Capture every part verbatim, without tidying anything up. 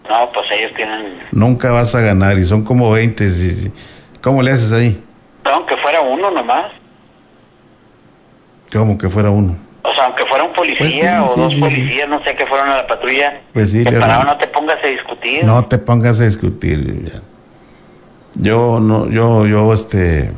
No, pues ellos tienen... Nunca vas a ganar y son como veinte. Sí, sí. ¿Cómo le haces ahí? Aunque fuera uno nomás. ¿Cómo que fuera uno? O sea, aunque fuera un policía Pues sí, o sí, dos sí, policías, sí. no sé, que fueron a la patrulla, Pues sí, que le paraban, hablé. no te pongas a discutir. No te pongas a discutir. Ya. Yo, no, yo, yo, este...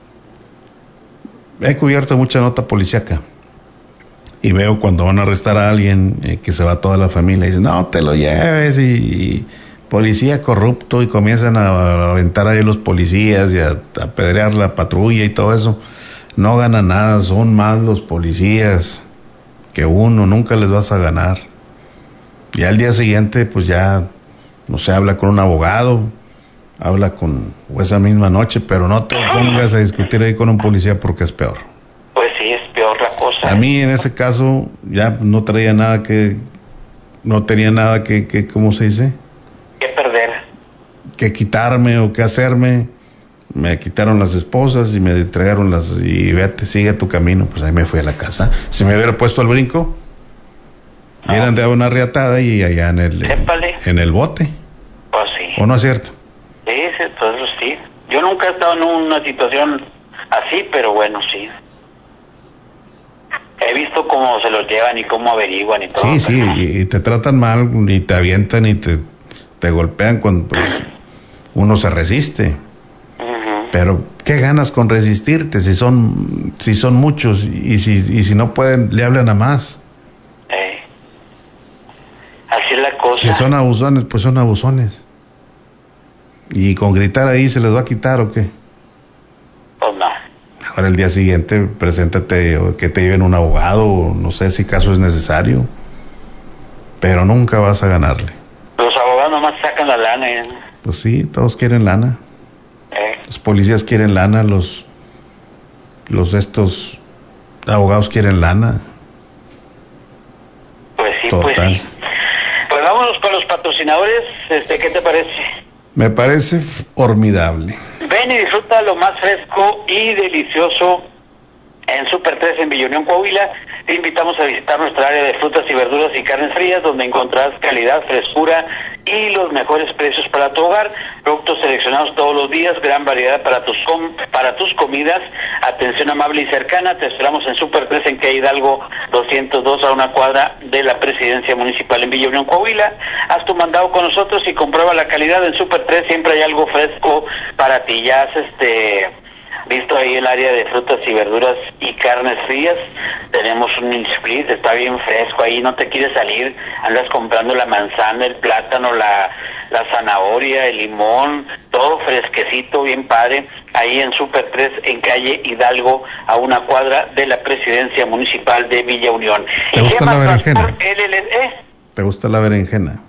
he cubierto mucha nota policíaca. Y veo cuando van a arrestar a alguien, eh, que se va toda la familia y dicen, no te lo lleves, y, y policía corrupto, y comienzan a, a aventar ahí los policías y a, a apedrear la patrulla y todo eso. No ganan nada, son más los policías que uno, nunca les vas a ganar. Y al día siguiente, pues ya, no sé, habla con un abogado, habla con, o esa misma noche, pero no te pongas a discutir ahí con un policía porque es peor. Pues sí, es peor la cosa. A mí en ese caso ya no traía nada que, no tenía nada que, que ¿cómo se dice? ¿Qué perder? Que quitarme o que hacerme. Me quitaron las esposas y me entregaron las, y vete, sigue tu camino. Pues ahí me fui a la casa. Si me hubiera puesto al brinco, No. hubieran dado una riatada y allá en el, Épale. en el bote. Pues sí. ¿O no es cierto? Sí, sí, pues eso sí. Yo nunca he estado en una situación así, pero bueno, sí. He visto cómo se los llevan y cómo averiguan y todo. Sí, sí, pero... y, y te tratan mal, y te avientan y te, te golpean cuando pues, uno se resiste. Uh-huh. Pero ¿qué ganas con resistirte si son si son muchos y si y si no pueden le hablan a más? Eh. Así es la cosa. Que son abusones, pues son abusones. Y con gritar ahí se les va a quitar o qué. Pues no. Ahora el día siguiente preséntate o que te lleven un abogado, o no sé si caso es necesario, pero nunca vas a ganarle. Los abogados nomás sacan la lana. ¿eh? Pues sí, todos quieren lana. Eh. Los policías quieren lana, los los estos abogados quieren lana. Pues sí, Total. pues sí. Pues vámonos con los patrocinadores. Este, ¿qué te parece? Me parece formidable. Ven y disfruta lo más fresco y delicioso en Super tres en Villa Unión, Coahuila. Te invitamos a visitar nuestra área de frutas y verduras y carnes frías, donde encontrarás calidad, frescura y los mejores precios para tu hogar. Productos seleccionados todos los días, gran variedad para tus com para tus comidas. Atención amable y cercana. Te esperamos en Super tres en Calle Hidalgo doscientos dos, a una cuadra de la Presidencia Municipal en Villa Unión, Coahuila. Haz tu mandado con nosotros y comprueba la calidad. En Super tres siempre hay algo fresco para ti. Ya has este... visto ahí el área de frutas y verduras y carnes frías. Tenemos un mini split, está bien fresco ahí, no te quieres salir, andas comprando la manzana, el plátano, la, la zanahoria, el limón, todo fresquecito, bien padre, ahí en Super tres en Calle Hidalgo, a una cuadra de la Presidencia Municipal de Villa Unión. ¿Te gusta la berenjena? L L E. ¿Te gusta la berenjena?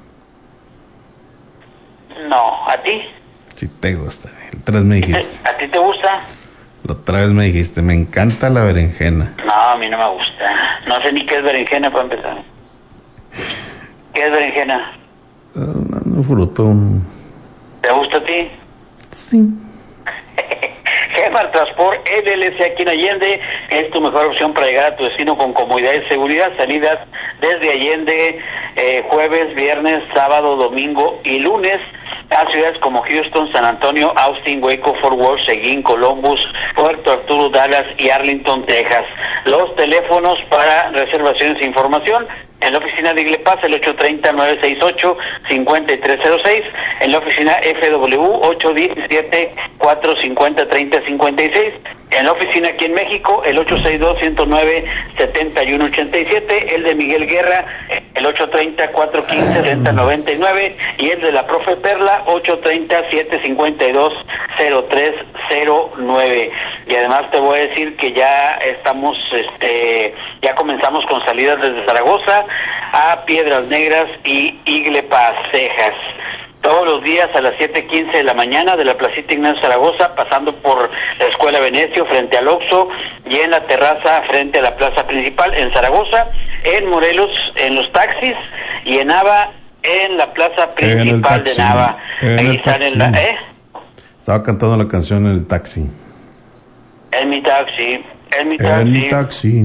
No, ¿a ti? Sí te gusta, la otra vez me dijiste. ¿A ti te gusta? La otra vez me dijiste, me encanta la berenjena. No, a mí no me gusta. No sé ni qué es berenjena para empezar. ¿Qué es berenjena? Uh, un, un fruto. Un... ¿Te gusta a ti? Sí. Gemar Transport L L C aquí en Allende es tu mejor opción para llegar a tu destino con comodidad y seguridad. Salidas desde Allende eh, jueves, viernes, sábado, domingo y lunes a ciudades como Houston, San Antonio, Austin, Waco, Fort Worth, Seguín, Columbus, Puerto Arturo, Dallas y Arlington, Texas. Los teléfonos para reservaciones e información: en la oficina de Iglepaz, el ocho tres cero, nueve seis ocho, cinco tres cero seis. En la oficina F W, ocho uno siete, cuatro cinco cero, tres cero cinco seis. En la oficina aquí en México, el ocho seis dos, uno cero nueve, siete uno ocho siete. El de Miguel Guerra, el ocho tres cero, cuatro uno cinco, seis cero nueve nueve. Y el de la Profe Perla, ocho tres cero, siete cinco dos, cero tres cero nueve. Y además te voy a decir que ya estamos, este, ya comenzamos con salidas desde Zaragoza a Piedras Negras y Iglepaz, Texas. Todos los días a las siete quince de la mañana, de la Placita Ignacio Zaragoza, pasando por la Escuela Venecio frente al Oxxo, y en la terraza frente a la plaza principal en Zaragoza, en Morelos en los taxis, y en Nava en la plaza principal de Nava. Ahí están en la, ¿eh? Estaba cantando la canción en el taxi. En mi taxi, en mi taxi. En mi taxi.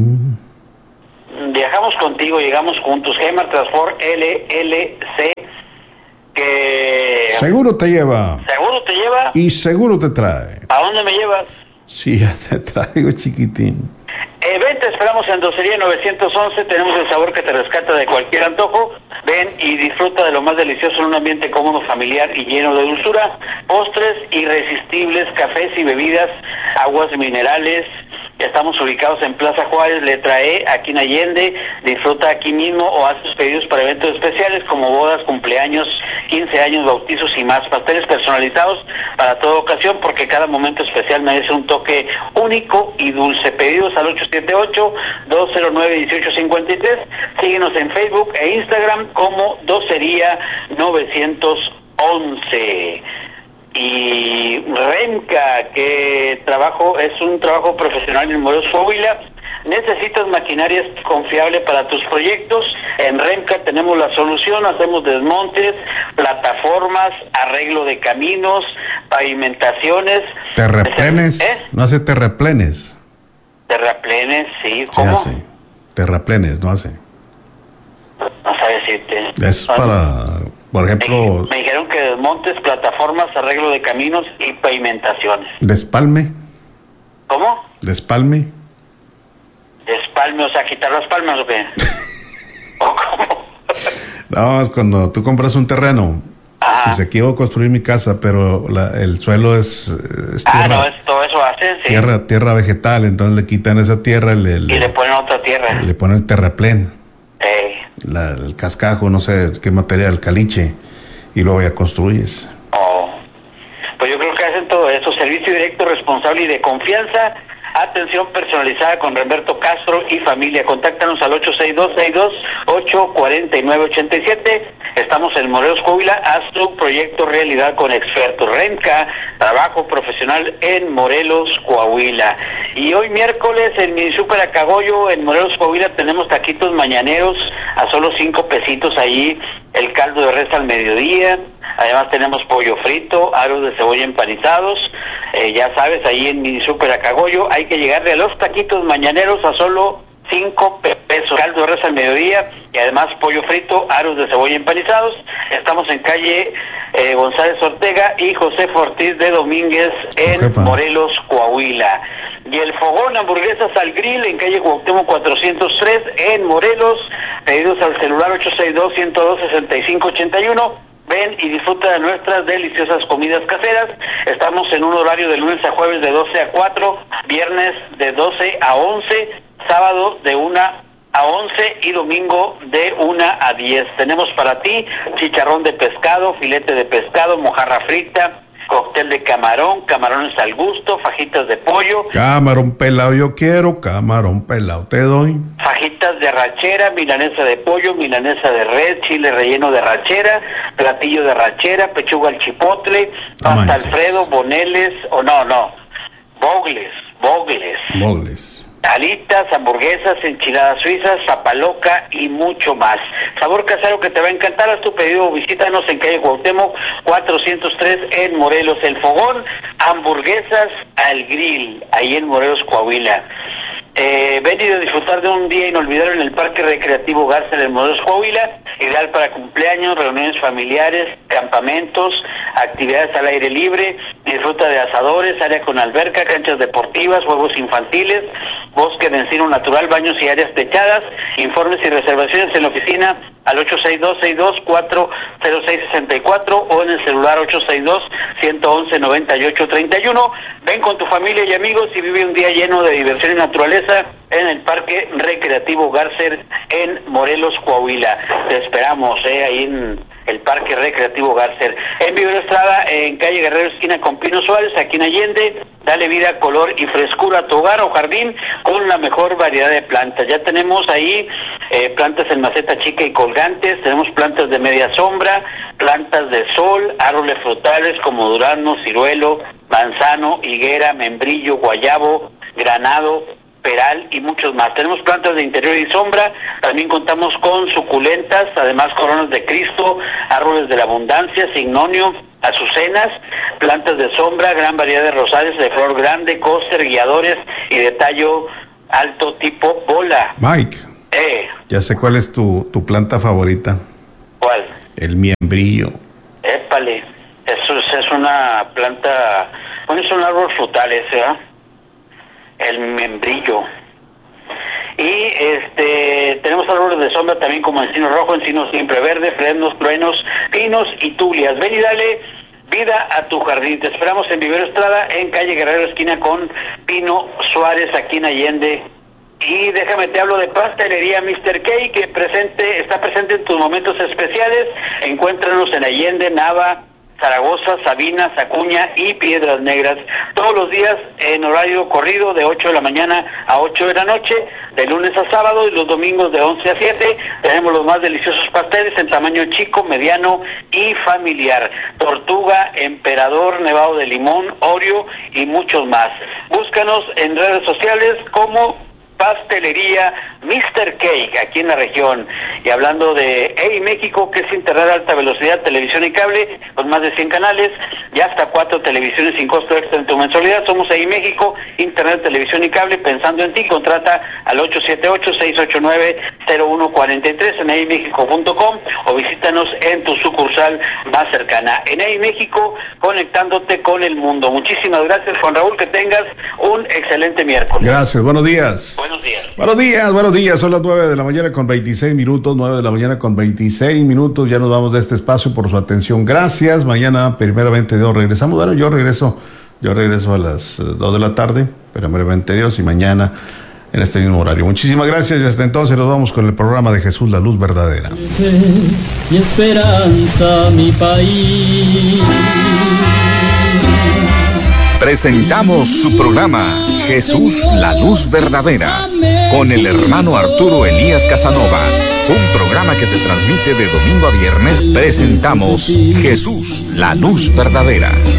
Viajamos contigo, llegamos juntos. Gemar Transport L L C, que Seguro te lleva. Seguro te lleva. Y seguro te trae. ¿A dónde me llevas? Sí, ya te traigo, chiquitín. Eh, ven, te esperamos en Docería novecientos once, tenemos el sabor que te rescata de cualquier antojo. Ven y disfruta de lo más delicioso en un ambiente cómodo, familiar y lleno de dulzura. Postres irresistibles, cafés y bebidas, aguas minerales. Estamos ubicados en Plaza Juárez, letra E, aquí en Allende. Disfruta aquí mismo o haz tus pedidos para eventos especiales como bodas, cumpleaños, quince años, bautizos y más. Pasteles personalizados para toda ocasión, porque cada momento especial merece un toque único y dulce. Pedidos al ocho siete ocho, dos cero nueve, uno ocho cinco tres. Síguenos en Facebook e Instagram como Docería novecientos once. Y Remca, que trabajo es un trabajo profesional en Morelos, Coahuila. Necesitas maquinaria confiable para tus proyectos. En Remca tenemos la solución. Hacemos desmontes, plataformas, arreglo de caminos, pavimentaciones. Terraplenes. ¿Eh? No hace terraplenes. Terraplenes, sí. ¿Cómo? Sí hace. Terraplenes, no hace. No sabes decirte. Es ¿No? para, por ejemplo... Me, me dijeron que desmontes, plataformas, arreglo de caminos y pavimentaciones. ¿Despalme? ¿Cómo? ¿Despalme? ¿Despalme? O sea, ¿quitar las palmas o qué? ¿O cómo? No, es cuando tú compras un terreno. Ajá. Dice, quiero construir mi casa, pero la, el suelo es, es tierra. Ah, no, es, todo eso hacen, sí. Tierra, tierra vegetal, entonces le quitan esa tierra y le, y le ponen otra tierra. Le ponen el terraplén. Eh. La, el cascajo, no sé qué material, caliche, y luego ya construyes. Oh. Pues yo creo que hacen todo eso, servicio directo, responsable y de confianza. Atención personalizada con Roberto Castro y familia. Contáctanos al ocho seis dos, seis dos ocho, cuatro nueve ocho siete. Estamos en Morelos, Coahuila. Haz tu proyecto realidad con expertos. Remca, trabajo profesional en Morelos, Coahuila. Y hoy miércoles en mi Super Acagoyo, en Morelos, Coahuila, tenemos taquitos mañaneros a solo cinco pesitos allí. El caldo de res al mediodía. Además tenemos pollo frito, aros de cebolla empanizados. Eh, ya sabes, ahí en mi Super Acagoyo hay que llegarle a los taquitos mañaneros a solo cinco pesos. Caldo de res al mediodía y además pollo frito, aros de cebolla empanizados. Estamos en calle eh, González Ortega y José Ortiz de Domínguez en Ojepa. Morelos, Coahuila. Y el fogón hamburguesas al grill en calle Cuauhtémoc cuatrocientos tres en Morelos. Pedidos al celular ocho seis dos, uno dos, seis cinco ocho uno. Ven y disfruta de nuestras deliciosas comidas caseras. Estamos en un horario de lunes a jueves de doce a cuatro, viernes de doce a once, sábado de una a once y domingo de una a diez. Tenemos para ti chicharrón de pescado, filete de pescado, mojarra frita, cóctel de camarón, camarones al gusto, fajitas de pollo. Camarón pelado yo quiero, camarón pelado te doy. Fajitas de arrachera, milanesa de pollo, milanesa de red, chile relleno de arrachera, platillo de arrachera, pechuga al chipotle, pasta manches. Alfredo, boneles, o no, no, bogles, bogles. Bogles. Alitas, hamburguesas, enchiladas suizas, zapaloca y mucho más. Sabor casero que te va a encantar. Haz tu pedido o visítanos en calle Cuauhtémoc cuatrocientos tres en Morelos. El Fogón, hamburguesas al grill, ahí en Morelos, Coahuila. Eh, venido a disfrutar de un día inolvidable en el Parque Recreativo Garza en Morelos, Coahuila, ideal para cumpleaños, reuniones familiares, campamentos, actividades al aire libre. Disfruta de asadores, área con alberca, canchas deportivas, juegos infantiles, bosque de encino natural, baños y áreas techadas. Informes y reservaciones en la oficina al ocho seis dos, seis dos cuatro, cero seis seis cuatro o en el celular ocho seis dos, uno uno, nueve ocho tres uno. Ven con tu familia y amigos y vive un día lleno de diversión y naturaleza en el Parque Recreativo Garcer en Morelos, Coahuila. Te esperamos eh, ahí en el Parque Recreativo Garcer. En Vivero Estrada, en calle Guerrero, esquina con Pino Suárez, aquí en Allende. Dale vida, color y frescura a tu hogar o jardín con la mejor variedad de plantas. Ya tenemos ahí eh, plantas en maceta chica y colgantes, tenemos plantas de media sombra, plantas de sol, árboles frutales como durazno, ciruelo, manzano, higuera, membrillo, guayabo, granado, peral y muchos más. Tenemos plantas de interior y sombra, también contamos con suculentas, además coronas de Cristo, árboles de la abundancia, signonio, azucenas, plantas de sombra, gran variedad de rosales de flor grande, cóster, guiadores y de tallo alto tipo bola. Mike, Eh, ya sé cuál es tu, tu planta favorita. ¿cuál? El miembrillo. Épale. es una planta, bueno, es un árbol frutal ese, ¿eh? El membrillo. Y este tenemos árboles de sombra también como encino rojo, encino siempre verde, fresnos, truenos, pinos y tulias. Ven y dale vida a tu jardín. Te esperamos en Vivero Estrada, en calle Guerrero, esquina con Pino Suárez, aquí en Allende. Y déjame te hablo de Pastelería mister K, que presente está presente en tus momentos especiales. Encuéntranos en Allende, Nava, Zaragoza, Sabinas, Acuña y Piedras Negras, todos los días en horario corrido de ocho de la mañana a ocho de la noche, de lunes a sábado, y los domingos de once a siete. Tenemos los más deliciosos pasteles en tamaño chico, mediano y familiar: Tortuga, Emperador, Nevado de Limón, Oreo y muchos más. Búscanos en redes sociales como Pastelería mister K, aquí en la región. Y hablando de Hey México, que es internet de alta velocidad, televisión y cable, con más de cien canales y hasta cuatro televisiones sin costo extra en tu mensualidad. Somos Hey México, internet, televisión y cable, pensando en ti. Contrata al ocho siete ocho, seis ocho nueve, cero uno cuatro tres en hey mexico punto com o visítanos en tu sucursal más cercana. En Hey México, conectándote con el mundo. Muchísimas gracias, Juan Raúl, que tengas un excelente miércoles. Gracias, buenos días. Buenos días. Buenos días, buenos días. Son las nueve de la mañana con veintiséis minutos, nueve de la mañana con veintiséis minutos. Ya nos vamos de este espacio por su atención. Gracias. Mañana, primeramente Dios, regresamos. Bueno, yo regreso, yo regreso a las dos de la tarde, primeramente Dios, y mañana en este mismo horario. Muchísimas gracias y hasta entonces nos vamos con el programa de Jesús, la luz verdadera. Y esperanza, mi país. Presentamos su programa Jesús, la luz verdadera, con el hermano Arturo Elías Casanova. Un programa que se transmite de domingo a viernes. Presentamos Jesús, la luz verdadera.